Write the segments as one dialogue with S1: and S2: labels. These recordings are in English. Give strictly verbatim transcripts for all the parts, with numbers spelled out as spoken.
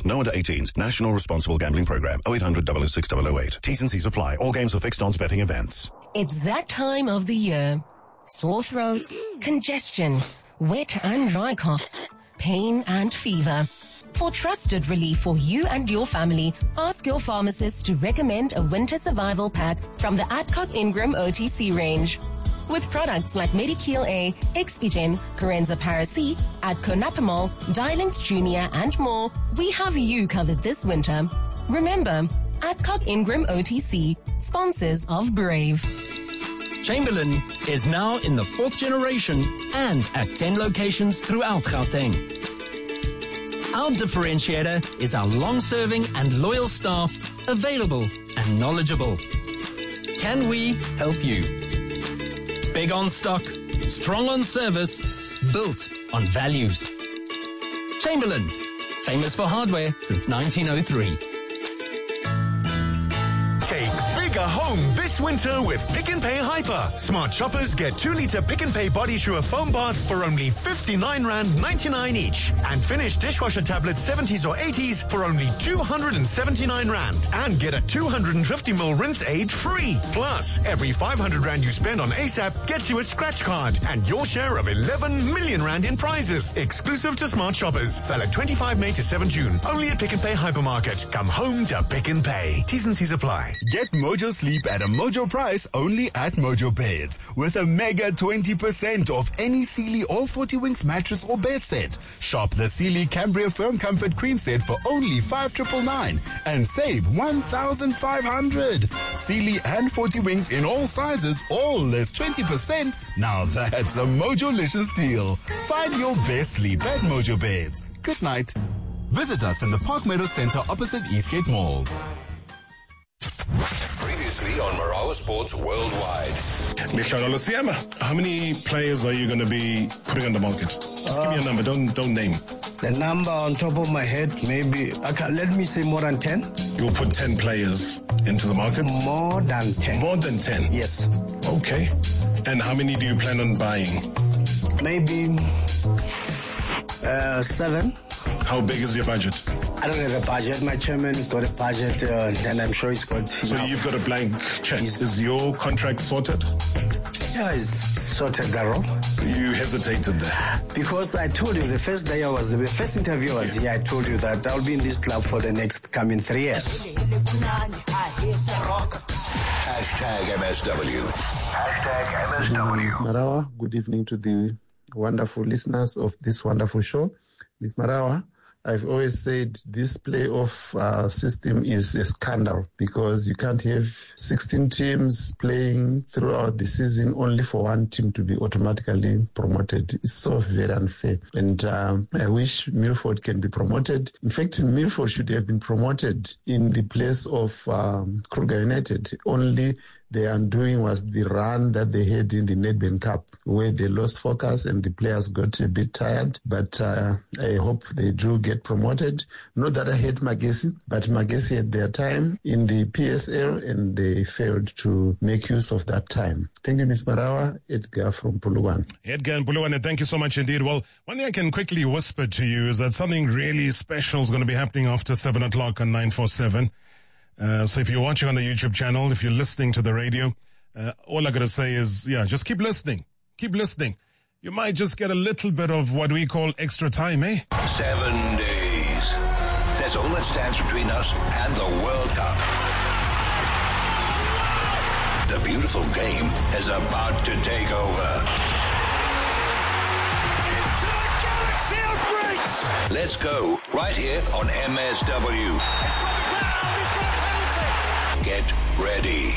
S1: No under eighteens. National Responsible Gambling Program. oh eight hundred, double oh six, double oh eight. T's and C's apply. All games are fixed odds betting events.
S2: It's that time of the year. Sore throats, congestion, wet and dry coughs, pain and fever. For trusted relief for you and your family, ask your pharmacist to recommend a winter survival pack from the Adcock Ingram O T C range. With products like Medikeel A, Expigen, Corenza Paracy, Adco Napamol, Dilinct Junior and more, we have you covered this winter. Remember, Adcock Ingram O T C, sponsors of Brave.
S3: Chamberlain is now in the fourth generation and at ten locations throughout Gauteng. Our differentiator is our long-serving and loyal staff, available and knowledgeable. Can we help you? Big on stock, strong on service, built on values. Chamberlain, famous for hardware since nineteen oh three.
S4: Take bigger home this winter with Pick n Pay Hyper. Smart shoppers get two litre Pick n Pay Body Sure foam bath for only fifty-nine rand ninety-nine each. And finish dishwasher tablets seventies or eighties for only two hundred seventy-nine rand. And get a two hundred fifty milliliter rinse aid free. Plus, every five hundred rand you spend on ASAP gets you a scratch card and your share of eleven million rand in prizes. Exclusive to smart shoppers. Valid twenty-fifth of May to seventh of June. Only at Pick n Pay Hypermarket. Come home to Pick n Pay. T's and C's apply.
S5: Get Mojo Sleep at a Mojo price only at Mojo Beds with a mega twenty percent off any Sealy All forty Winks mattress or bed set. Shop the Sealy Cambria Firm Comfort Queen set for only five thousand nine hundred ninety-nine and save one thousand five hundred. Sealy and forty Winks in all sizes, all less twenty percent. Now that's a Mojo-licious deal. Find your best sleep at Mojo Beds. Good night. Visit us in the Park Meadow Center opposite Eastgate Mall.
S6: Previously on Marawa Sports Worldwide.
S7: Lihlolo Siama, how many players are you going to be putting on the market? Just uh, give me a number, don't don't name.
S8: The number on top of my head, maybe, okay, let me say more than ten.
S7: You'll put ten players into the market?
S8: More than ten.
S7: More than ten?
S8: Yes.
S7: Okay. And how many do you plan on buying?
S8: Maybe uh, seven.
S7: How big is your budget?
S8: I don't have a budget. My chairman has got a budget, uh, and I'm sure he's got...
S7: So
S8: enough.
S7: You've got a blank check. He's, is your contract sorted?
S8: Yeah, it's sorted, Garo.
S7: You hesitated there?
S8: Because I told you the first day I was, the first interview I was here, I told you that I'll be in this club for the next coming three years.
S6: Hashtag M S W. Hashtag M S W.
S9: Miz Marawa, good evening to the wonderful listeners of this wonderful show. Miz Marawa, I've always said this playoff uh, system is a scandal because you can't have sixteen teams playing throughout the season only for one team to be automatically promoted. It's so very unfair. And um, I wish Milford can be promoted. In fact, Milford should have been promoted in the place of um, Kruger United. Only the undoing was the run that they had in the Nedbank Cup, where they lost focus and the players got a bit tired. But uh, I hope they do get promoted. Not that I hate Magesi, but Magesi had their time in the P S L and they failed to make use of that time. Thank you, Miz Marawa. Edgar from Puluwan.
S7: Edgar and Puluwan, and thank you so much indeed. Well, one thing I can quickly whisper to you is that something really special is going to be happening after seven o'clock on nine forty-seven. Uh, so if you're watching on the YouTube channel, if you're listening to the radio, uh, all I got to say is, yeah, just keep listening. Keep listening. You might just get a little bit of what we call extra time, eh?
S6: Seven days. That's all that stands between us and the World Cup. The beautiful game is about to take over.
S4: Into the galaxy of greats!
S6: Let's go right here on M S W.
S4: It's got the ground, it's got penalty!
S6: Get ready.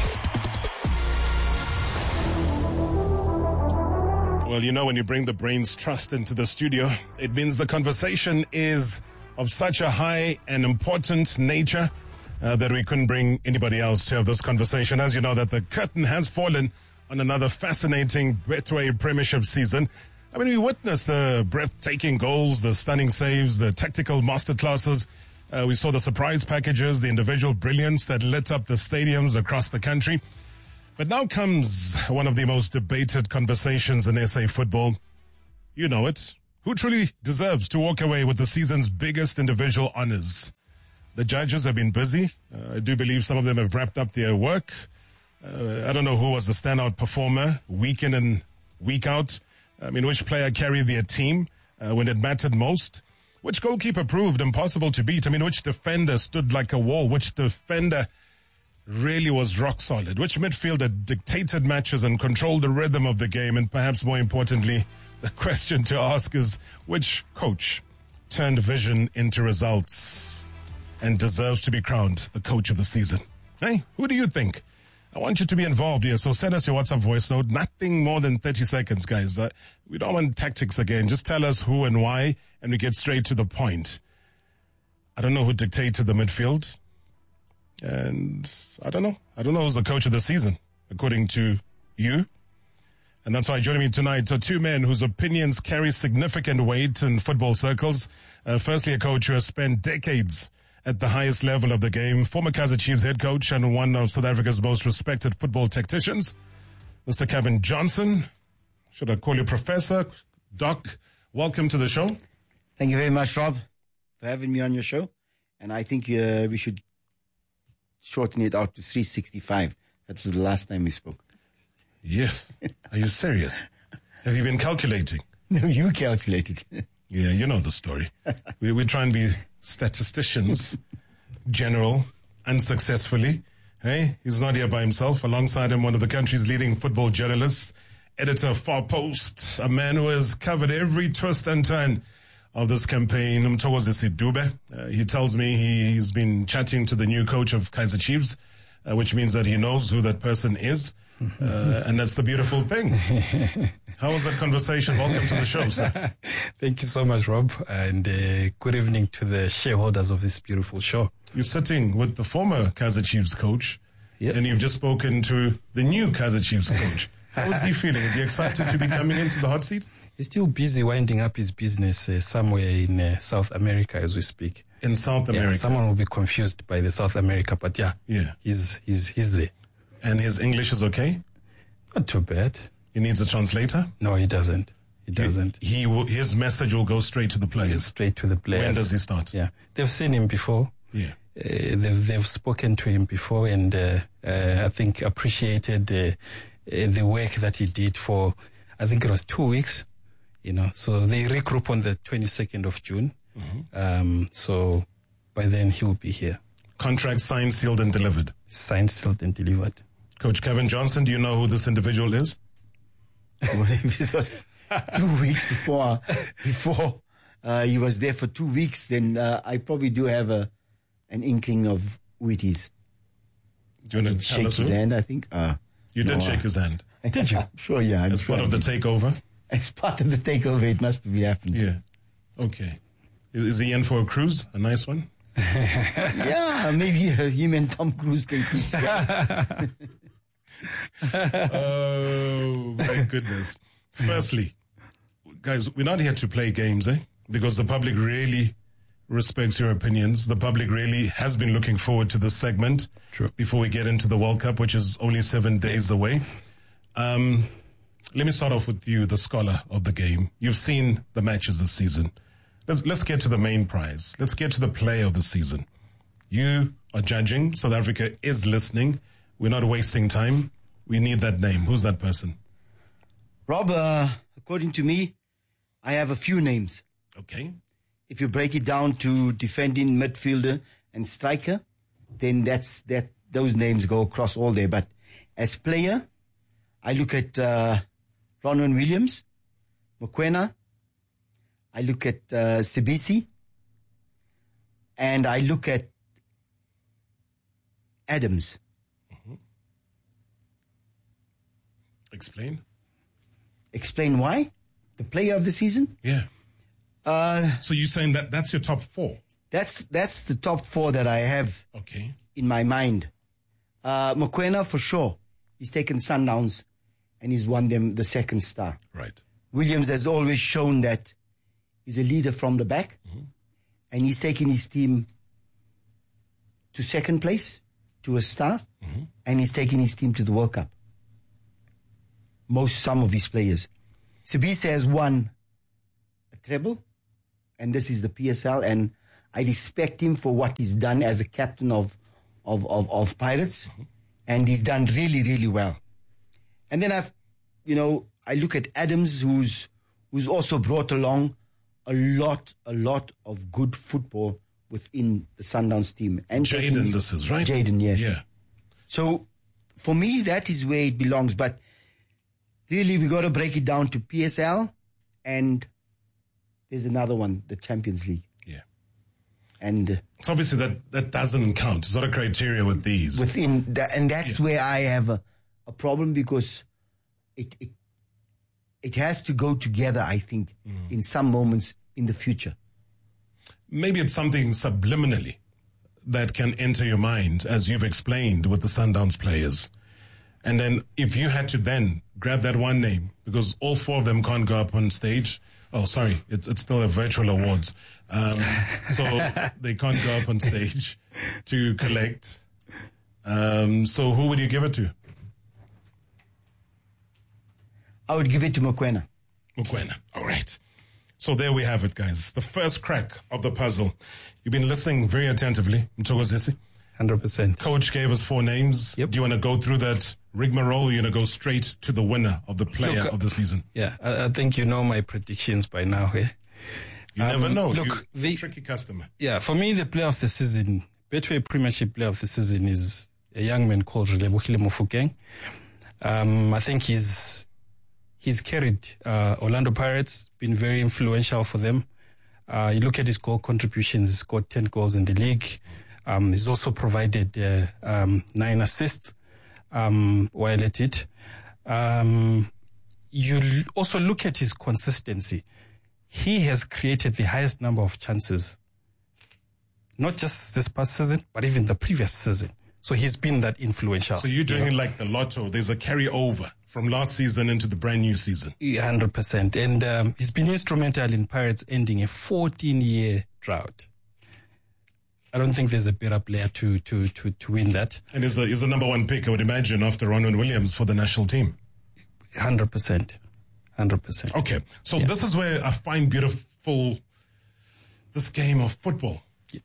S7: Well, you know, when you bring the brain's trust into the studio, it means the conversation is of such a high and important nature uh, that we couldn't bring anybody else to have this conversation. As you know, that the curtain has fallen on another fascinating Betway Premiership season. I mean, we witnessed the breathtaking goals, the stunning saves, the tactical masterclasses. Uh, we saw the surprise packages, the individual brilliance that lit up the stadiums across the country. But now comes one of the most debated conversations in S A football. You know it. Who truly deserves to walk away with the season's biggest individual honors? The judges have been busy. Uh, I do believe some of them have wrapped up their work. Uh, I don't know who was the standout performer week in and week out. I mean, which player carried their team uh, when it mattered most? Which goalkeeper proved impossible to beat? I mean, which defender stood like a wall? Which defender really was rock solid? Which midfielder dictated matches and controlled the rhythm of the game? And perhaps more importantly, the question to ask is, which coach turned vision into results and deserves to be crowned the coach of the season? Hey, who do you think? I want you to be involved here, so send us your WhatsApp voice note. Nothing more than thirty seconds, guys. Uh, we don't want tactics again. Just tell us who and why, and we get straight to the point. I don't know who dictated the midfield, and I don't know. I don't know who's the coach of the season, according to you. And that's why joining me tonight are two men whose opinions carry significant weight in football circles. Uh, firstly, a coach who has spent decades at the highest level of the game, former Kaizer Chiefs head coach and one of South Africa's most respected football tacticians, Mister Kevin Johnson. Should I call you Professor? Doc, welcome to the show.
S10: Thank you very much, Rob, for having me on your show. And I think uh, we should shorten it out to three sixty-five. That was the last time we spoke.
S7: Yes. Are you serious? Have you been calculating?
S10: No, you calculated.
S7: Yeah, you know the story. we, we try and be statisticians, general, unsuccessfully. Hey, he's not here by himself. Alongside him, one of the country's leading football journalists, editor of Far Post, a man who has covered every twist and turn of this campaign, Mthokozisi Dube. Uh, he tells me he's been chatting to the new coach of Kaizer Chiefs, uh, which means that he knows who that person is. Uh, and that's the beautiful thing. How was that conversation? Welcome to the show, sir.
S11: Thank you so much, Rob, and uh, good evening to the shareholders of this beautiful show.
S7: You're sitting with the former Kaizer Chiefs coach, yep. And you've just spoken to the new Kaizer Chiefs coach. How is he feeling? Is he excited to be coming into the hot seat?
S11: He's still busy winding up his business uh, somewhere in uh, South America as we speak.
S7: In South America?
S11: Yeah, someone will be confused by the South America, but yeah,
S7: yeah,
S11: he's he's he's there.
S7: And his English is okay?
S11: Not too bad.
S7: He needs a translator?
S11: No, he doesn't. He doesn't.
S7: He, he will, his message will go straight to the players.
S11: Straight to the players.
S7: When does he start?
S11: Yeah, they've seen him before.
S7: Yeah,
S11: uh, they've they've spoken to him before, and uh, uh, I think appreciated uh, uh, the work that he did for. I think it was two weeks. You know, so they regroup on the twenty-second of June. Mm-hmm. Um, so by then he'll be here.
S7: Contract signed, sealed, and delivered.
S11: Signed, sealed, and delivered.
S7: Coach Kevin Johnson, do you know who this individual is?
S10: Well, if it was two weeks before before uh, he was there for two weeks, then uh, I probably do have a an inkling of who it is.
S7: Do you want to
S10: shake
S7: us
S10: his
S7: who?
S10: hand? I think. Uh,
S7: you did
S10: no,
S7: shake his hand.
S10: Did you? Sure, yeah. I'm
S7: As
S10: sure
S7: part of the takeover.
S10: As part of the takeover, it must have happened.
S7: Yeah. Okay. Is, is he in for a cruise? A nice one?
S10: Yeah, maybe uh, him and Tom Cruise can cruise together.
S7: Oh, my goodness. Firstly, guys, we're not here to play games, eh? Because the public really respects your opinions. The public really has been looking forward to this segment.
S11: True.
S7: Before we get into the World Cup, which is only seven days away. Um, let me start off with you, the scholar of the game. You've seen the matches this season. Let's, let's get to the main prize. Let's get to the player of the season. You are judging. South Africa is listening. We're not wasting time. We need that name. Who's that person?
S10: Rob, uh, according to me, I have a few names.
S7: Okay.
S10: If you break it down to defending midfielder and striker, then that's that. Those names go across all there. But as player, I look at uh, Ronwen Williams, Mokoena. I look at uh, Sibisi, and I look at Adams.
S7: Mm-hmm. Explain.
S10: Explain why? The player of the season?
S7: Yeah.
S10: Uh,
S7: so you're saying that that's your top four?
S10: That's that's the top four that I have
S7: okay.
S10: in my mind. Uh, Mokoena, for sure. He's taken Sundowns and he's won them the second star.
S7: Right.
S10: Williams has always shown that he's a leader from the back, mm-hmm. and he's taken his team to second place, to a star, mm-hmm. and he's taken his team to the World Cup. Most, some of his players. Sibisi has won a treble, and this is the P S L, and I respect him for what he's done as a captain of of of, of Pirates, mm-hmm. and he's done really, really well. And then I've, you know, I look at Adams, who's who's also brought along a lot, a lot of good football within the Sundowns team. And
S7: Jaden, this is right.
S10: Jaden, yes.
S7: Yeah.
S10: So for me, that is where it belongs. But really, we got to break it down to P S L, and there's another one, the Champions League.
S7: Yeah.
S10: And uh,
S7: so obviously that, that doesn't count. It's not a criteria with these.
S10: Within that, and that's yeah. where I have a, a problem, because it, it it has to go together, I think, mm. in some moments in the future.
S7: Maybe it's something subliminally that can enter your mind, as you've explained with the Sundowns players. And then if you had to then grab that one name, because all four of them can't go up on stage. Oh, sorry, it's it's still a virtual awards. Um, so they can't go up on stage to collect. Um, so who would you give it to?
S10: I would give it to Mokoena.
S7: Mokoena, all right. So there we have it, guys. The first crack of the puzzle. You've been listening very attentively. Mthokozisi.
S11: one hundred percent.
S7: Coach gave us four names.
S11: Yep.
S7: Do you want to go through that rigmarole? Or are you going to go straight to the winner of the player
S11: look,
S7: of the season?
S11: Yeah, I, I think you know my predictions by now. Eh?
S7: You um, never know.
S11: Look,
S7: you,
S11: the,
S7: tricky customer.
S11: Yeah, for me, the player of the season, Betway Premiership player of the season is a young man called Relebohile Mofokeng. Um, I think he's he's carried uh, Orlando Pirates, been very influential for them. Uh, you look at his goal contributions, he's scored ten goals in the league. Um, he's also provided uh, um, nine assists um, while at it. Um, you l- also look at his consistency. He has created the highest number of chances, not just this past season, but even the previous season. So he's been that influential.
S7: So you're doing
S11: you know?
S7: it like the lotto. There's a carryover from last season into the brand new season.
S11: one hundred percent. And um, he's been instrumental in Pirates ending a fourteen-year drought. I don't think there's a better player to to to, to win that.
S7: And is the, is the number one pick, I would imagine, after Ronwen Williams for the national team.
S11: one hundred percent. one hundred percent.
S7: Okay. So
S11: yeah.
S7: this is where I find beautiful this game of football.
S11: Yeah.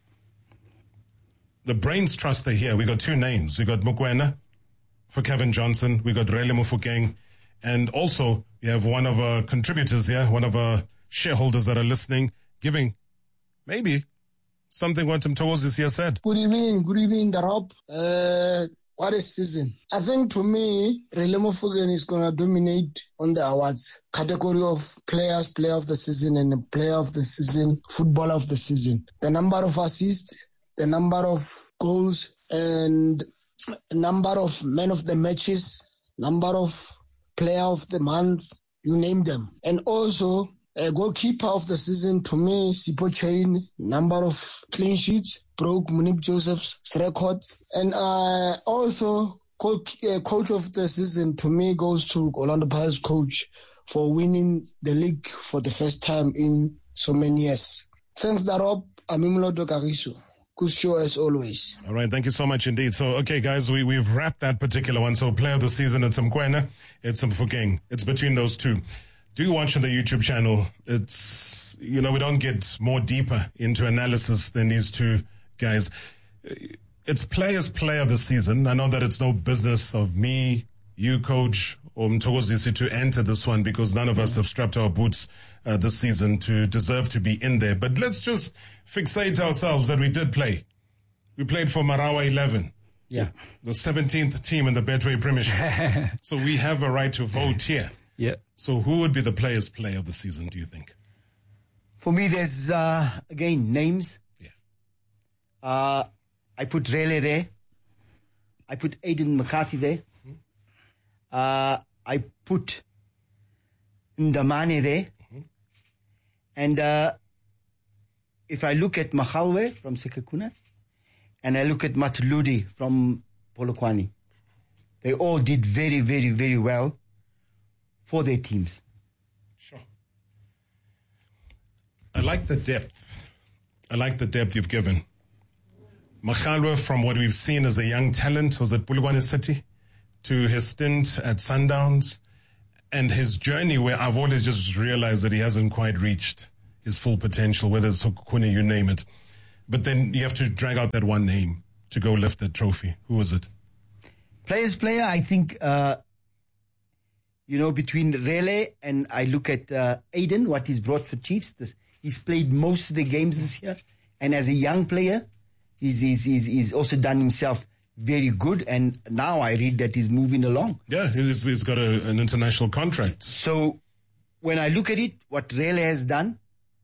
S7: The brains trust are here. We got two names. We got Mokoena for Kevin Johnson. We got Rele Mofokeng. And also, we have one of our contributors here, one of our shareholders that are listening, giving maybe something what Mthokozisi here said.
S12: Good evening, good evening, Darop. Uh, what a season. I think to me, Rele Mofokeng is going to dominate on the awards category of players, player of the season, and the player of the season, footballer of the season. The number of assists, the number of goals, and number of men of the matches, number of player of the month, you name them. And also, a goalkeeper of the season, to me, Sipho Chain, number of clean sheets, broke Monique Joseph's records. And uh, also, co- uh, coach of the season, to me, goes to Orlando Pirates coach for winning the league for the first time in so many years. Thanks, Darop. Amimlodo Kariso. Good show as always.
S7: All right, thank you so much indeed. So, okay, guys, we, we've wrapped that particular one. So, player of the season, it's Mokoena, it's Mofokeng. It's between those two. Do watch on the YouTube channel. It's, you know, we don't get more deeper into analysis than these two guys. It's players player of the season. I know that it's no business of me, you, coach, or Mthokozisi to enter this one because none of us have strapped our boots uh, this season to deserve to be in there. But let's just fixate ourselves that we did play. We played for Marawa eleven.
S11: Yeah.
S7: The seventeenth team in the Betway Premiership. So we have a right to vote here.
S11: Yeah.
S7: So who would be the players' player of the season, do you think?
S10: For me, there's, uh, again, names.
S7: Yeah.
S10: Uh, I put Rele there. I put Aiden McCarthy there. Mm-hmm. Uh, I put Ndamane there. Mm-hmm. And uh, if I look at Mahalwe from Sekekuna, and I look at Matuludi from Polokwane, they all did very, very, very well for their teams.
S7: Sure. I like the depth. I like the depth you've given. Makhalwe, from what we've seen as a young talent, was at Polokwane City, to his stint at Sundowns, and his journey where I've always just realized that he hasn't quite reached his full potential, whether it's Hokukune, you name it. But then you have to drag out that one name to go lift the trophy. Who was it?
S10: Players player, I think, uh, you know, between Rele and I look at uh, Aiden, what he's brought for Chiefs. This, he's played most of the games this year. And as a young player, he's, he's, he's, he's also done himself very good. And now I read that he's moving along.
S7: Yeah, he's, he's got a, an international contract.
S10: So when I look at it, what Rele has done,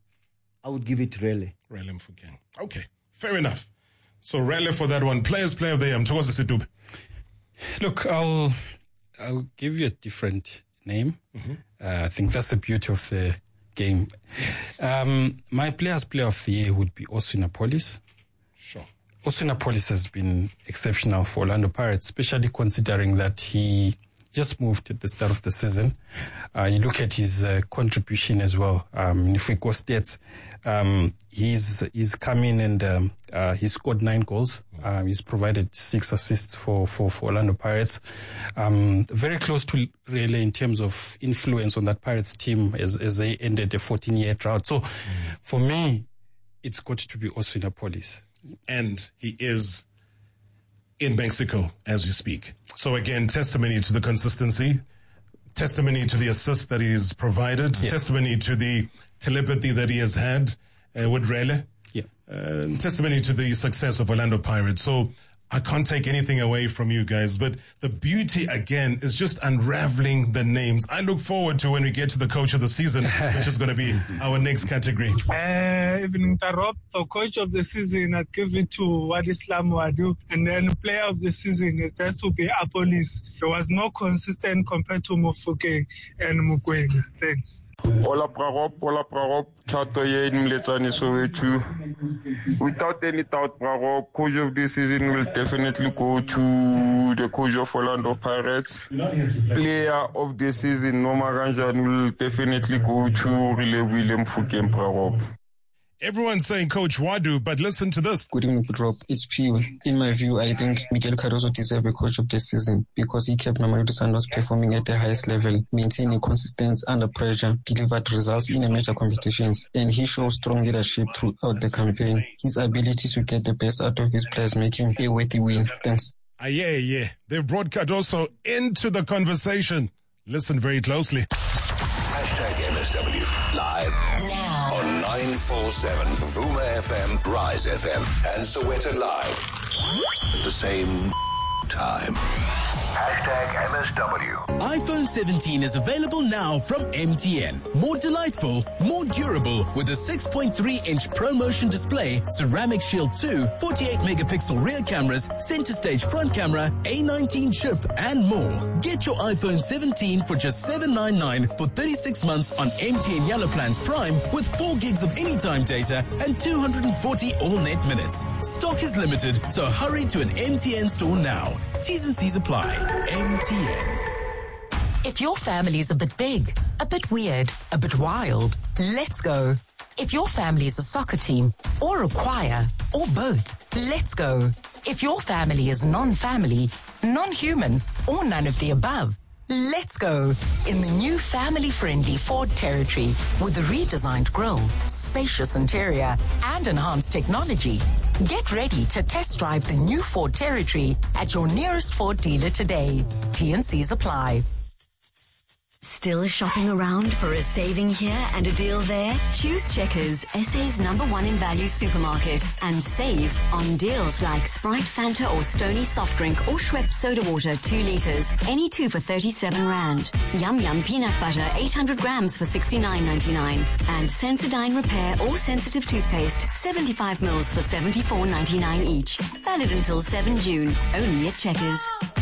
S10: I would give it to Rele.
S7: Rele Mofokeng. Okay, fair enough. So Rele for that one. Players player of the year. Mthokozi Sithube.
S11: Look, I'll I'll give you a different name. Mm-hmm. Uh, I think that's the beauty of the game.
S10: Yes.
S11: Um, my players player of the year would be Oswinapolis.
S7: Sure.
S11: Oswinapolis has been exceptional for Orlando Pirates, especially considering that he just moved at the start of the season. Uh, you look at his uh, contribution as well. Um, if we go stats, um, he's he's come in and um, uh, he scored nine goals. Uh, he's provided six assists for, for, for Orlando Pirates. Um, very close to Rele in terms of influence on that Pirates team as, as they ended a fourteen-year drought. So, mm. for me, it's got to be Oswinapolis.
S7: And he is in Mexico as we speak. So again, testimony to the consistency, testimony to the assist that he's provided, yeah. testimony to the telepathy that he has had uh, with Rele,
S11: yeah.
S7: uh, testimony to the success of Orlando Pirates. So I can't take anything away from you guys, but the beauty again is just unraveling the names. I look forward to when we get to the coach of the season, which is going to be our next category.
S13: Uh, evening, Tarop. So coach of the season, I'd give it to Wadislam Wadu. And then player of the season, it has to be Apolis. There was more consistent compared to Mofokeng and Mukwege. Thanks.
S14: Ola Prarop, Ola Prarop, Chato Yen Mletsani Sowetu. Without any doubt, Prarop, coach of this season will definitely go to the coach of Orlando Pirates. Player of the season, Noma Ranjan, will definitely go to Rele William Mofokeng Prarop.
S7: Everyone's saying Coach Wadu, but listen to this.
S15: Good evening, Rob. It's pure. In my view, I think Miguel Cardoso deserves a coach of the season because he kept Mamelodi Sundowns performing at the highest level, maintaining consistency under pressure, delivered results in the major competitions, and he shows strong leadership throughout the campaign. His ability to get the best out of his players make him a worthy win. Thanks.
S7: Ah, yeah, yeah. They've brought Cardoso into the conversation. Listen very closely.
S6: Hashtag M S W live now on nine four seven Vuma F M, Rise F M, and Soweto Live at the same time. Hashtag M S W.
S16: iPhone seventeen is available now from M T N. More delightful, more durable with a six point three inch ProMotion display, Ceramic Shield two, forty-eight megapixel rear cameras, center stage front camera, A nineteen chip, and more. Get your iPhone seventeen for just seven ninety-nine for thirty-six months on M T N Yellow Plans Prime with four gigs of anytime data and two hundred forty all-net minutes. Stock is limited, so hurry to an M T N store now. T's and C's apply. M T N.
S17: If your family's a bit big, a bit weird, a bit wild, let's go. If your family is a soccer team, or a choir, or both, let's go. If your family is non-family, non-human, or none of the above, let's go in the new family-friendly Ford Territory with a redesigned grille, spacious interior, and enhanced technology. Get ready to test drive the new Ford Territory at your nearest Ford dealer today. T and C's apply.
S18: Still shopping around for a saving here and a deal there? Choose Checkers, S A's number one in value supermarket, and save on deals like Sprite, Fanta or Stony soft drink or Schweppes soda water two litres, any two for thirty-seven rand. Yum Yum peanut butter eight hundred grams for sixty-nine ninety-nine. And Sensodyne repair or sensitive toothpaste seventy-five mils for seventy-four ninety-nine each. Valid until seventh of June, only at Checkers.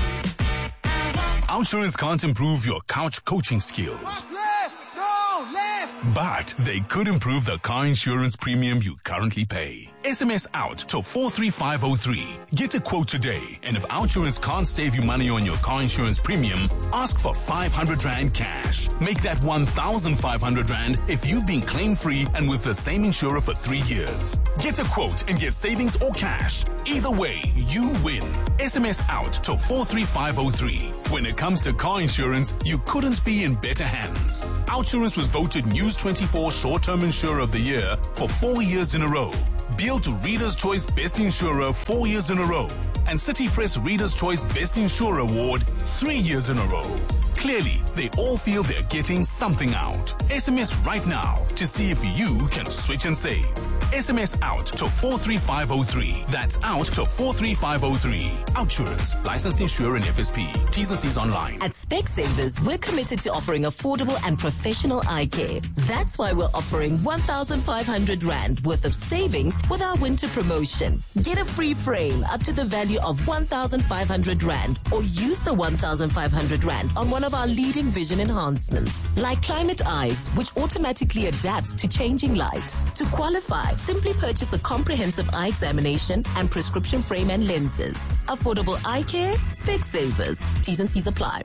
S19: OutSurance can't improve your couch coaching skills.
S20: Left! No! Left!
S19: But they could improve the car insurance premium you currently pay. S M S out to four three five oh three. Get a quote today. And if OutSurance can't save you money on your car insurance premium, ask for five hundred rand cash. Make that one thousand five hundred rand if you've been claim-free and with the same insurer for three years. Get a quote and get savings or cash. Either way, you win. S M S out to four three five oh three. When it comes to car insurance, you couldn't be in better hands. OutSurance was voted News twenty-four Short-Term Insurer of the Year for four years in a row. Beal to Reader's Choice Best Insurer four years in a row. And City Press Reader's Choice Best Insurer Award three years in a row. Clearly, they all feel they're getting something out. S M S right now to see if you can switch and save. S M S out to four three five oh three. That's out to four three five oh three. Outsurance, licensed insurer and F S P. T's and C's online.
S21: At Specsavers, we're committed to offering affordable and professional eye care. That's why we're offering one thousand five hundred rand worth of savings with our winter promotion. Get a free frame up to the value of one thousand five hundred rand or use the one thousand five hundred rand on one of our leading vision enhancements, like Climate Eyes, which automatically adapts to changing light. To qualify, simply purchase a comprehensive eye examination and prescription frame and lenses. Affordable eye care, Specsavers. T's and C's apply.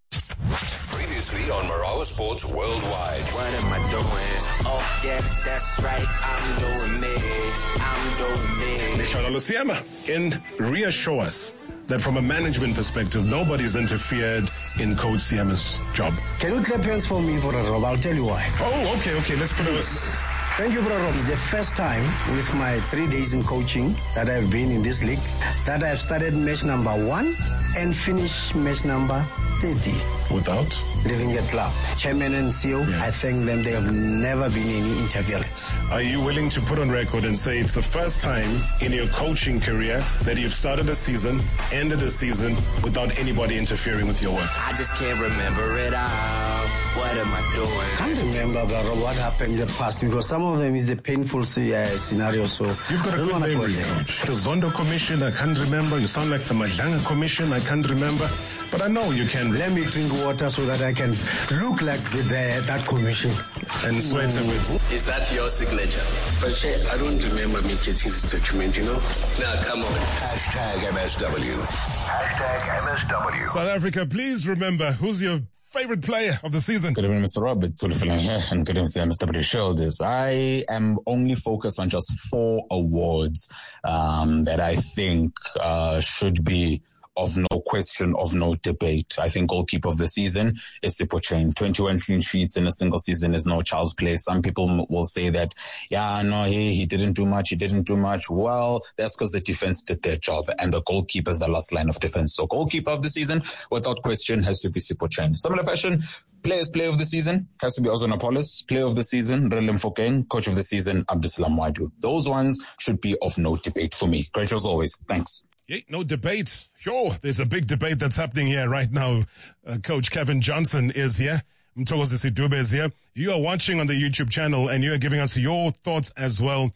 S6: Previously on Marawa Sports Worldwide.
S22: What am I doing? Oh, yeah, that's right. I'm doing me. I'm doing me.
S7: Nishana Lusiema, in reassure us that from a management perspective, nobody's interfered in Coach Siema's job.
S8: Can you clap hands for me, Brother Rob? I'll tell you why.
S7: Oh, okay, okay. Let's put it.
S8: Thank you, Brother Rob. It's the first time with my three days in coaching that I've been in this league that I've started match number one and finished match number thirty.
S7: Without?
S8: Leaving the club. Chairman and C E O, yeah. I thank them. There have never been any interference.
S7: Are you willing to put on record and say it's the first time in your coaching career that you've started a season, ended a season without anybody interfering with your work?
S22: I just can't remember it all. What am I doing?
S8: I can't remember, brother, what happened in the past because some of them is a painful uh, scenario. So
S7: you've got a good memory, Coach. The Zondo Commission, I can't remember. You sound like the Madlanga Commission, I can't remember. But I know you can.
S8: Let me drink water so that I can look like the, that commission.
S7: And sweat a bit.
S22: Is that your signature?
S23: But Shay, I don't remember me getting this document, you know? Now, come on.
S6: Hashtag M S W. Hashtag M S W.
S7: South Africa, please remember, who's your favorite player of the season?
S24: Good evening, Mister Roberts. Sullivan here, and good evening, M S W Shoulders. I am only focused on just four awards um, that I think uh, should be of no question, of no debate. I think goalkeeper of the season is Sipho Chain. twenty-one clean sheets in a single season is no child's play. Some people will say that, yeah, no, he, he didn't do much, he didn't do much. Well, that's because the defense did their job and the goalkeeper is the last line of defense. So goalkeeper of the season, without question, has to be Sipho Chain. Similar fashion, players player of the season has to be Ozona Polis. Player of the season, Relem Fokeng. Coach of the season, Abdeslam Waidu. Those ones should be of no debate for me. Great as always. Thanks.
S7: Yeah, no debate. Sure, there's a big debate that's happening here right now. Uh, Coach Kevin Johnson is here. Mthokozi Sidube is here. You are watching on the YouTube channel and you are giving us your thoughts as well.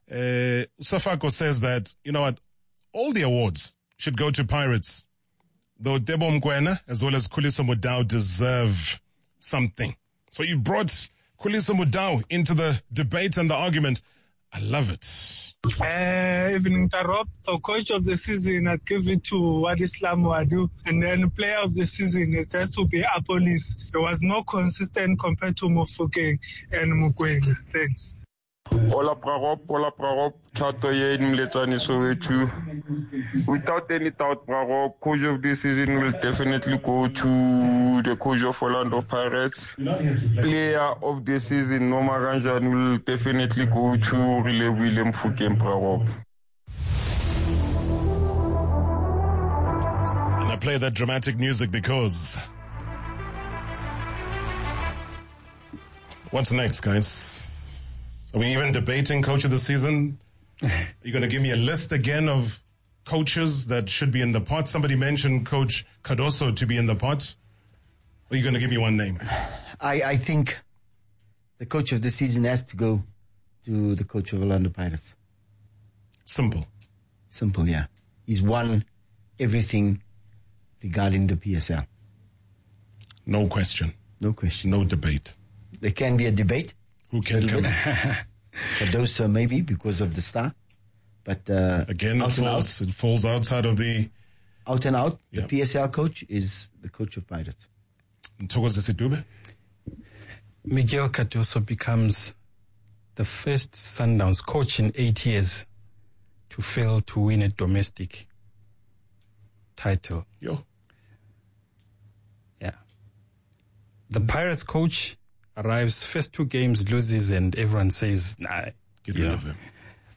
S7: Uh, Safako says that, you know what, all the awards should go to Pirates. Though Debo Mkwena as well as Khuliso Mudau deserve something. So you brought Khuliso Mudau into the debate and the argument. I love it.
S13: Uh, evening, Tarop. So, coach of the season, I'd give it to Wadislam Wadu. And then player of the season, it has to be Apolis. There was no consistent compared to Mofokeng and Mukwena. Thanks.
S14: Ola Prarop, Ola Prarop, Chato Yen Mletsani Sowetu. Without any doubt, Prarop, coach of this season will definitely go to the coach of Orlando Pirates. Player of the season, Noma Ranjan, will definitely go to Rile William Fokeng Prarop.
S7: And I play that dramatic music because... What's next, guys? Are we even debating coach of the season? Are you going to give me a list again of coaches that should be in the pot? Somebody mentioned Coach Cardoso to be in the pot. Or are you going to give me one name?
S10: I, I think the coach of the season has to go to the coach of Orlando Pirates.
S7: Simple.
S10: Simple, yeah. He's won everything regarding the P S L.
S7: No question.
S10: No question.
S7: No debate.
S10: There can be a debate.
S7: Who can come in?
S10: Cardoso maybe because of the star. But uh,
S7: again, it falls, it falls outside of the...
S10: Out and out,
S7: yep.
S10: The P S L coach is the coach of Pirates.
S7: Mthokozi Sidube?
S11: Miguel Cardoso becomes the first Sundowns coach in eight years to fail to win a domestic title.
S7: Yo.
S11: Yeah. The Pirates coach arrives, first two games, loses, and everyone says, nah,
S7: get rid of him.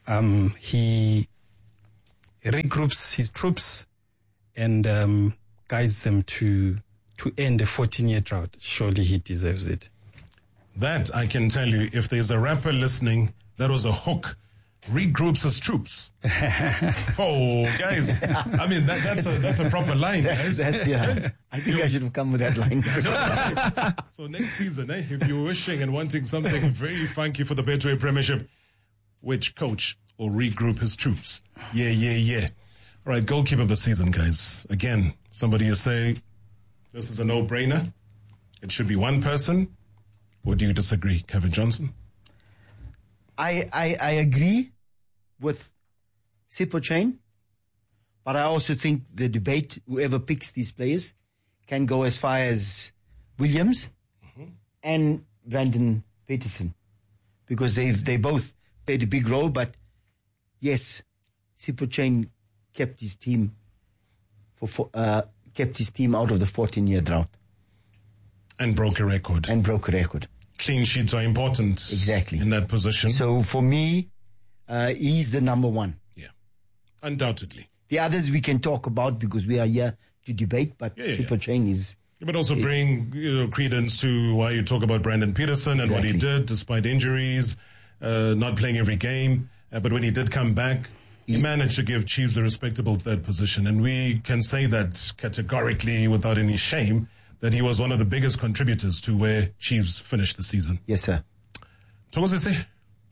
S11: Um, he regroups his troops and um, guides them to to end a fourteen-year drought. Surely he deserves it.
S7: That I can tell you, if there's a rapper listening, that was a hook. Regroups his troops. Oh, guys! I mean, that, that's a that's a proper line, guys.
S10: That's, yeah. I think I should have come with that line.
S7: So next season, eh, if you're wishing and wanting something very funky for the Betway Premiership, which coach will regroup his troops? Yeah, yeah, yeah. All right, goalkeeper of the season, guys. Again, somebody is saying this is a no-brainer. It should be one person. Or do you disagree, Kevin Johnson?
S10: I, I, I agree with Sipho Chain, but I also think the debate, whoever picks these players, can go as far as Williams mm-hmm. and Brandon Peterson, because they've they both played a big role. But yes, Sipho Chain kept his team for uh, kept his team out of the fourteen-year drought
S7: and broke a record.
S10: And broke a record.
S7: Clean sheets are important.
S10: Exactly.
S7: In that position.
S10: So for me, uh, he's the number one.
S7: Yeah. Undoubtedly.
S10: The others we can talk about because we are here to debate, but yeah, yeah, Sipho Chain is...
S7: But also
S10: is,
S7: bring you know, credence to why you talk about Brandon Peterson and exactly. what he did despite injuries, uh, not playing every game. Uh, but when he did come back, he, he managed to give Chiefs a respectable third position. And we can say that categorically without any shame, that he was one of the biggest contributors to where Chiefs finished the season.
S10: Yes, sir.
S7: Thokozisi?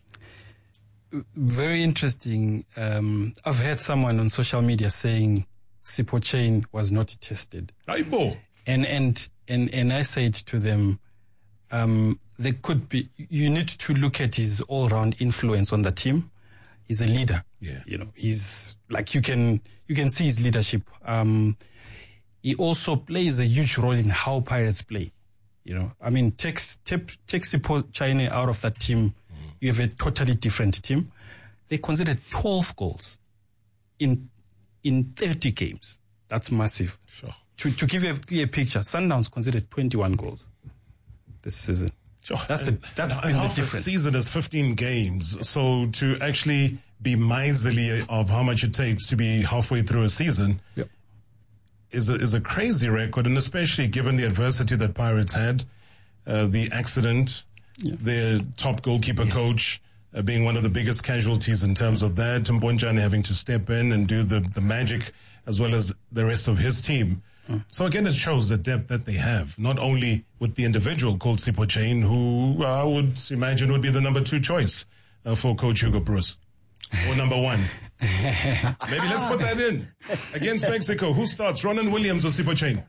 S11: Very interesting. Um, I've heard someone on social media saying Sipho Chain was not tested.
S7: Aibo.
S11: And, and, and, and I said to them, um, there could be, you need to look at his all-round influence on the team. He's a leader.
S7: Yeah.
S11: You know, he's like, you can, you can see his leadership. Um, He also plays a huge role in how Pirates play. You know, I mean, take, take, take Sipho Chain out of that team, mm. you have a totally different team. They considered twelve goals in in thirty games. That's massive.
S7: Sure.
S11: To, to give you a clear picture, Sundowns considered twenty-one goals this season.
S7: Sure.
S11: That's
S7: and,
S11: the, that's
S7: and
S11: been
S7: half
S11: the difference.
S7: The season is fifteen games. So to actually be miserly of how much it takes to be halfway through a season,
S11: yep.
S7: is a, is a crazy record, and especially given the adversity that Pirates had, uh, the accident, yeah. their top goalkeeper yes. coach uh, being one of the biggest casualties in terms of that, Mbonjane having to step in and do the, the magic as well as the rest of his team. Mm. So again, it shows the depth that they have, not only with the individual called Sipho Chain, who I would imagine would be the number two choice uh, for Coach Hugo Broos, or number one. Maybe let's put that in. Against Mexico, who starts, Ronan Williams or Sipho Chain?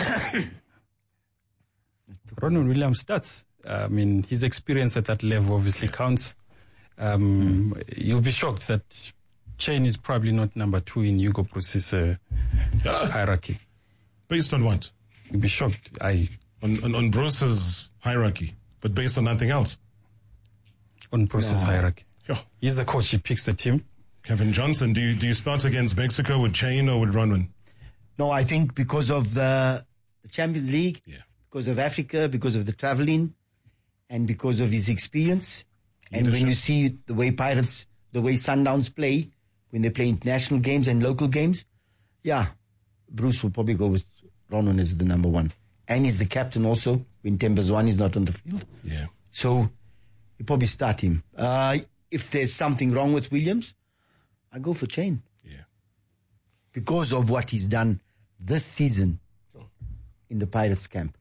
S11: Ronan Williams starts. I mean, his experience at that level obviously counts. Um, mm. You'll be shocked that Chain is probably not number two in Hugo Broos' uh, ah. hierarchy.
S7: Based on what?
S11: You'll be shocked. I
S7: On, on, on Broos' hierarchy, but based on nothing else?
S11: On Broos' no. hierarchy.
S7: Sure.
S11: He's the coach, he picks the team.
S7: Kevin Johnson, do you, do you start against Mexico with Chain or with Ronwin?
S10: No, I think because of the, the Champions League,
S7: yeah.
S10: because of Africa, because of the traveling, and because of his experience. Leadership. And when you see the way Pirates, the way Sundowns play, when they play international games and local games, yeah, Broos will probably go with Ronwin as the number one. And he's the captain also when Tembazwane is not on the field.
S7: Yeah.
S10: So you probably start him. Uh, if there's something wrong with Williams, I go for Chain.
S7: Yeah.
S10: Because of what he's done this season oh. in the Pirates camp.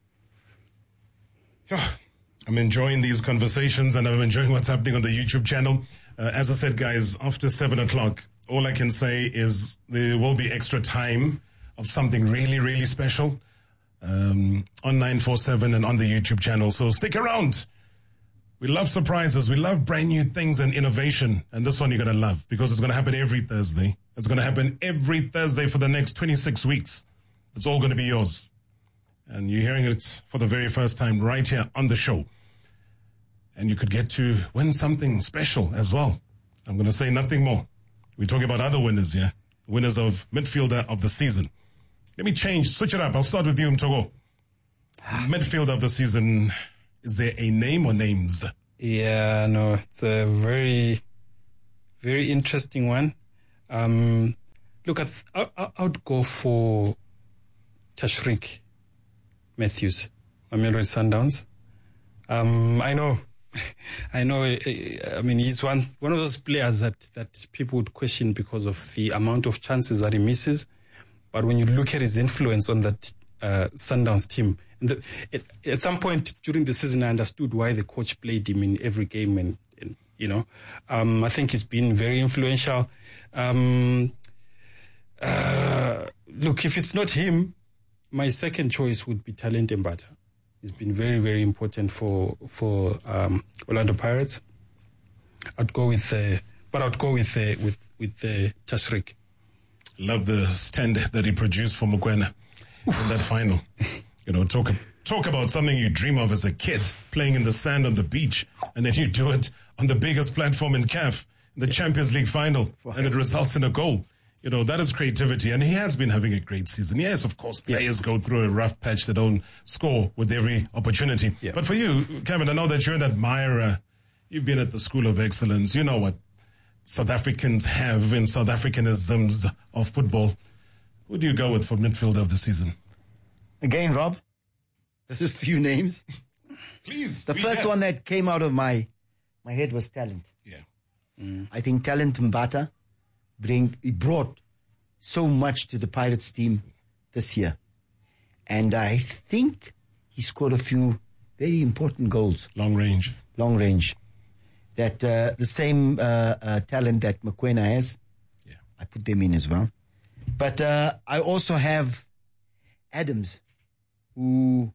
S7: I'm enjoying these conversations and I'm enjoying what's happening on the YouTube channel. Uh, as I said, guys, after seven o'clock, all I can say is there will be extra time of something really, really special um, on nine four seven and on the YouTube channel. So stick around. We love surprises. We love brand new things and innovation. And this one you're going to love because it's going to happen every Thursday. It's going to happen every Thursday for the next twenty-six weeks. It's all going to be yours. And you're hearing it for the very first time right here on the show. And you could get to win something special as well. I'm going to say nothing more. We're talking about other winners here. Winners of midfielder of the season. Let me change, switch it up. I'll start with you, Mtogo. Midfielder of the season. Is there a name or names?
S11: Yeah, no, it's a very very interesting one. Um, look, I, I, I would go for Tashreeq Matthews, Mamelodi Sundowns. Um, I know, I know. I mean, he's one one of those players that that people would question because of the amount of chances that he misses. But when you look at his influence on that uh, Sundowns team, and the, it, at some point during the season, I understood why the coach played him in every game, and, and you know, um, I think he's been very influential. Um, uh, look, if it's not him, my second choice would be Talent Mbata. He's been very, very important for for um, Orlando Pirates. I'd go with, uh, but I'd go with uh, with with uh, Tashreeq.
S7: Love the stand that he produced for Mokoena in that final. You know, talk talk about something you dream of as a kid, playing in the sand on the beach, and then you do it on the biggest platform in C A F, the Champions League final, and it results in a goal. You know, that is creativity, and he has been having a great season. Yes, of course, players go through a rough patch. They don't score with every opportunity. Yeah. But for you, Kevin, I know that you're an admirer. You've been at the School of Excellence. You know what South Africans have in South Africanisms of football. Who do you go with for midfielder of the season?
S10: Again, Rob, there's a few names.
S7: Please.
S10: The first
S7: there.
S10: one that came out of my my head was Talent.
S7: Yeah.
S10: Mm. I think Talent Mbata bring he brought so much to the Pirates team this year. And I think he scored a few very important goals.
S7: Long range.
S10: Long range. That uh, the same uh, uh, talent that Mokoena has,
S7: yeah.
S10: I put them in as well. But uh, I also have Adams, who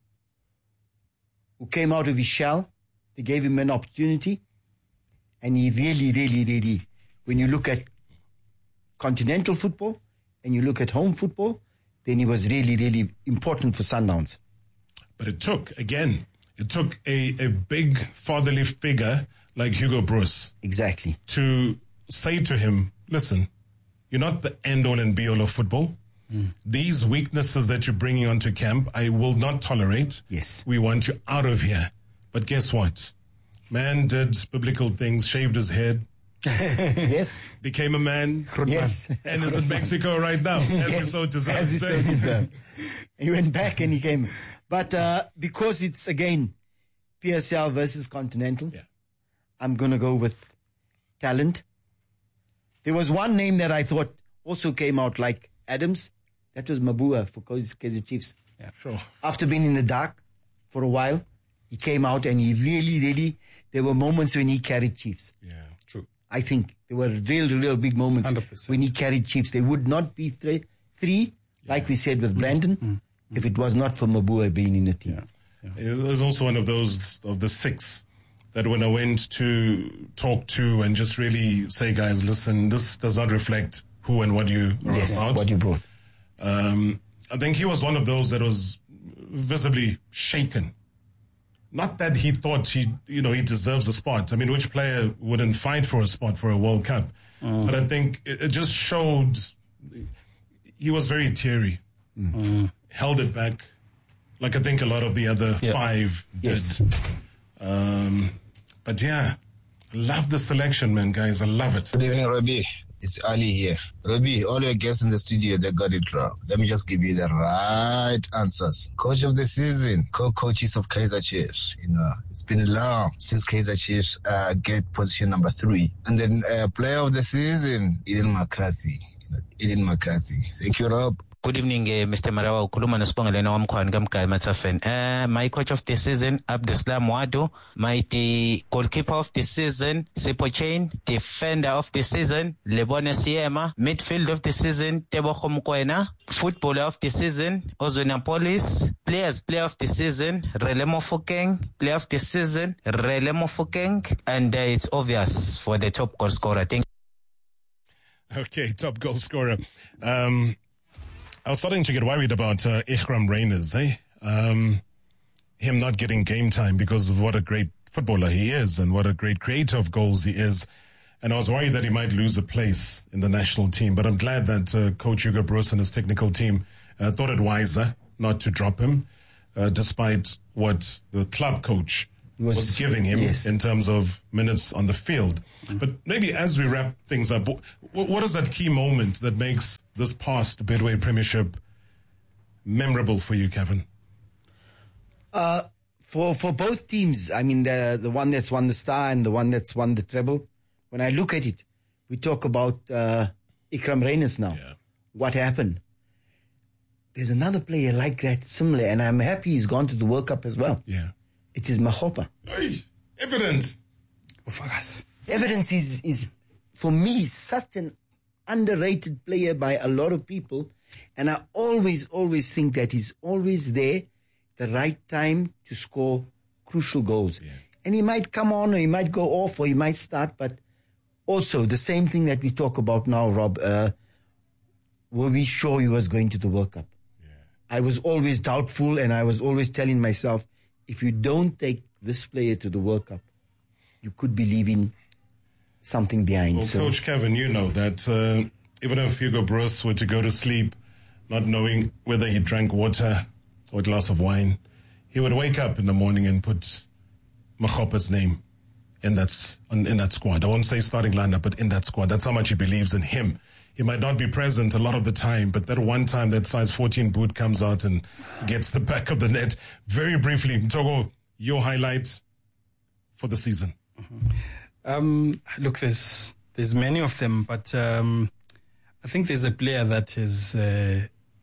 S10: who came out of his shell. They gave him an opportunity. And he really, really, really, when you look at continental football and you look at home football, then he was really, really important for Sundowns.
S7: But it took, again, it took a, a big fatherly figure like Hugo Broos.
S10: Exactly.
S7: To say to him, listen, you're not the end-all and be-all of football. Mm. These weaknesses that you're bringing onto camp, I will not tolerate.
S10: Yes.
S7: We want you out of here. But guess what? Man did biblical things, shaved his head.
S10: Yes.
S7: Became a man.
S10: Yes.
S7: And is in Mexico right now. As
S10: yes.
S7: he so deserves.
S10: As he so deserved. He went back and he came. But uh, because it's, again, P S L versus Continental,
S7: yeah.
S10: I'm going to go with Talent. There was one name that I thought also came out like Adams. That was Mabua for Kaizer Chiefs.
S7: Yeah, sure.
S10: After being in the dark for a while, he came out and he really, really, there were moments when he carried Chiefs.
S7: Yeah, true.
S10: I think there were real, real big moments one hundred percent when he carried Chiefs. They would not be three, three yeah. like we said with Brandon, mm-hmm. if it was not for Mabua being in the team.
S7: Yeah. Yeah. It was also one of those, of the six, that when I went to talk to and just really say, guys, listen, this does not reflect who and what you are
S10: yes,
S7: about.
S10: what you brought.
S7: Um, I think he was one of those that was visibly shaken. Not that he thought he, you know, he deserves a spot. I mean, which player wouldn't fight for a spot for a World Cup? Mm. But I think it, it just showed he was very teary, mm. held it back, like I think a lot of the other yeah. five did.
S10: Yes.
S7: Um, but yeah, I love the selection, man, guys. I love it.
S1: Good evening, Robbie. It's Ali here. Robbie, all your guests in the studio, they got it wrong. Let me just give you the right answers. Coach of the season, co-coaches of Kaizer Chiefs. You know, it's been long since Kaizer Chiefs uh, get position number three. And then uh, player of the season, Eden McCarthy. You know, Eden McCarthy. Thank you, Rob.
S2: Good evening, uh, Mister Marawa. Ukhuluma noSibongelelo wamkhwani kaMgqali Matsafen. Uh, my coach of the season, Abduslam Wado. My the goalkeeper of the season, Sipo Chain. Defender of the season, Lebone Siema. Midfield of the season, Tebogo Mokoena. Footballer of the season, Ozona Police. Players, player of the season, Relemo Fokeng. Player of the season, Relemo Fokeng. And uh, it's obvious for the top goal scorer. Thank
S7: you. Okay, top goal scorer. Um, I was starting to get worried about uh, Ikram Reyners, eh? Um, him not getting game time because of what a great footballer he is and what a great creator of goals he is. And I was worried that he might lose a place in the national team. But I'm glad that uh, Coach Hugo Broos and his technical team uh, thought it wiser not to drop him, uh, despite what the club coach was, was giving him
S10: yes.
S7: in terms of minutes on the field. But maybe as we wrap things up, what is that key moment that makes this past Betway Premiership memorable for you, Kevin?
S10: Uh, for for both teams, I mean, the the one that's won the Star and the one that's won the treble, when I look at it, we talk about uh, Ikram Reyners now.
S7: Yeah.
S10: What happened? There's another player like that, similar, and I'm happy he's gone to the World Cup as well.
S7: Yeah.
S10: It is Mahopa.
S7: Hey, evidence.
S10: Evidence is, is, for me, such an underrated player by a lot of people. And I always, always think that he's always there, the right time to score crucial goals.
S7: Yeah.
S10: And he might come on or he might go off or he might start, but also the same thing that we talk about now, Rob. Uh, were we sure he was going to the World Cup?
S7: Yeah.
S10: I was always doubtful, and I was always telling myself, if you don't take this player to the World Cup, you could be leaving something behind.
S7: Well,
S10: so,
S7: Coach Kevin, you know that uh, even if Hugo Broos were to go to sleep not knowing whether he drank water or a glass of wine, he would wake up in the morning and put Mahopa's name in that, in that squad. I won't say starting lineup, but in that squad. That's how much he believes in him. He might not be present a lot of the time, but that one time that size fourteen boot comes out and gets the back of the net. Very briefly, Mtogo, your highlight for the season.
S11: Mm-hmm. Um, look, there's there's many of them, but um, I think there's a player that has uh,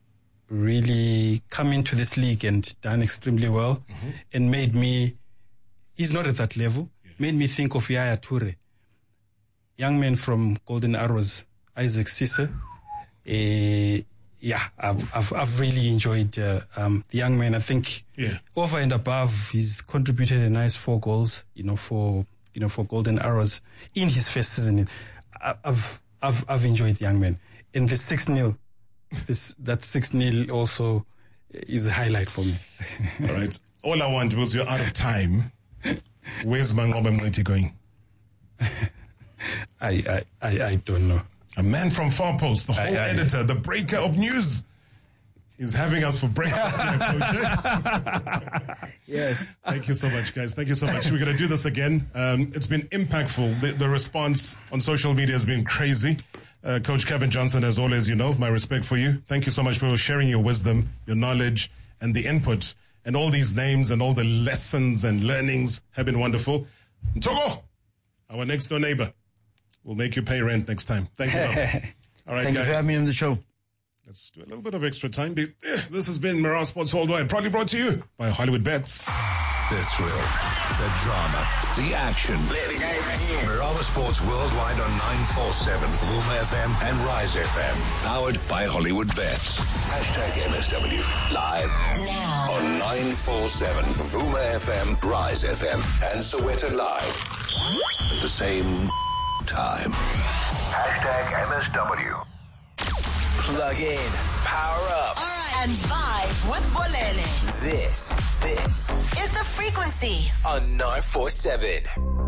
S11: really come into this league and done extremely well, mm-hmm. and made me, he's not at that level, yeah. made me think of Yaya Toure, young man from Golden Arrows, Isaac Cisse. Uh, yeah, I've, I've I've really enjoyed uh, um, the young man. I think
S7: yeah.
S11: over and above, he's contributed a nice four goals, you know, for you know for Golden Arrows in his first season. I, I've I've I've enjoyed the young man. In the six nil, this that six nil also is a highlight for me.
S7: All right. All I want was you're out of time. Where's Mangoba Mwiti going?
S11: I, I I I don't know.
S7: A man from Far Post, the whole I, I, editor, the breaker of news, is having us for breakfast here, Coach.
S10: Yes.
S7: Thank you so much, guys. Thank you so much. We're going to do this again. Um, it's been impactful. The, the response on social media has been crazy. Uh, Coach Kevin Johnson, as always, you know, my respect for you. Thank you so much for sharing your wisdom, your knowledge, and the input. And all these names and all the lessons and learnings have been wonderful. Ntogo, our next door neighbor. We'll make you pay rent next time. Thank you. All right,
S10: Thank
S7: guys.
S10: you for having me on the show.
S7: Let's do a little bit of extra time. This has been Mirage Sports Worldwide, proudly brought to you by Hollywood Bets.
S6: The thrill, the drama, the action. Mirage Sports Worldwide on nine forty-seven, Vuma F M and Rise F M. Powered by Hollywood Bets. Hashtag M S W. Live now on nine forty-seven, Vuma F M, Rise F M, and Soweto Live. At the same time. Hashtag M S W. Plug in, power up,
S21: and vibe with Bolele.
S22: This, this
S21: is the frequency
S22: on nine forty-seven.